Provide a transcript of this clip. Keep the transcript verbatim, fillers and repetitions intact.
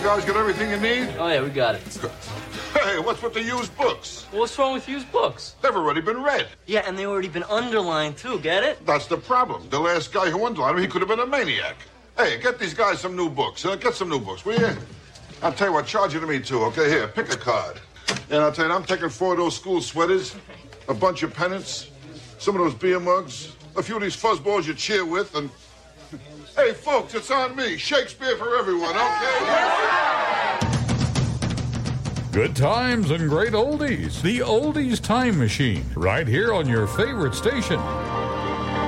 guys got everything you need? Oh, yeah, we got it. Hey, what's with the used books? Well, what's wrong with used books? They've already been read. Yeah, and they've already been underlined, too. Get it? That's the problem. The last guy who underlined them, he could have been a maniac. Hey, get these guys some new books. Uh, get some new books, will you? I'll tell you what, charge it to me, too. Okay, here, pick a card. And I'll tell you, I'm taking four of those school sweaters, a bunch of pennants, some of those beer mugs, a few of these fuzzballs you cheer with, and... Hey, folks, it's on me. Shakespeare for everyone, okay? Good times and great oldies. The Oldies Time Machine, right here on your favorite station.